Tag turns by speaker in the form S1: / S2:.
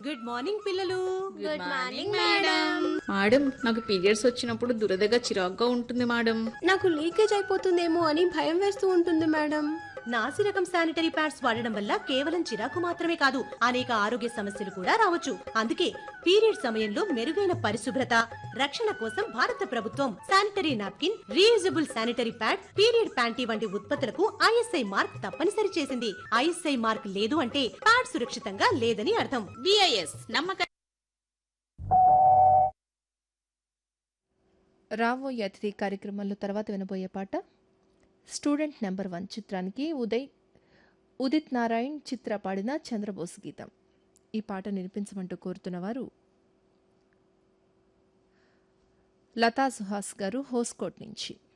S1: Good morning పిల్లలు.
S2: Good morning madam.
S3: Madam, నాకు periods వచ్చినప్పుడు దురదగా చిరాగ్గా ఉంటుంది మేడం.
S2: నాకు లీకేజ్ అయిపోతుందేమో అని భయం వేస్తూ ఉంటుంది మేడం.
S1: నాసి రకం శానిటరీ ప్యాడ్స్ వాడడం వల్ల కేవలం చిరాకు మాత్రమే కాదు, అనేక ఆరోగ్య సమస్యలు కూడా రావచ్చు. అందుకే పీరియడ్ సమయంలో మెరుగైన పరిశుభ్రత, రక్షణ కోసం భారత ప్రభుత్వం sanitary napkin, reusable sanitary pad, period panty వంటి ఉత్పత్తులకు ఐఎస్ఐ మార్క్ తప్పనిసరి చేసింది. ఐఎస్ఐ మార్క్ లేదు అంటే ప్యాడ్ సురక్షితంగా లేదని అర్థం.
S3: బిఐఎస్ నమ్మక.
S4: రాబోయే అతిథి కార్యక్రమంలో తర్వాత వినబోయే పాట స్టూడెంట్ నెంబర్ 1 చిత్రానికి ఉదిత్ నారాయణ్ చిత్ర పాడిన చంద్రబోస్ గీతం. ఈ పాట వినిపించమంటూ కోరుతున్నవారు లతా సుహాస్ గారు హోస్కోట్ నుంచి.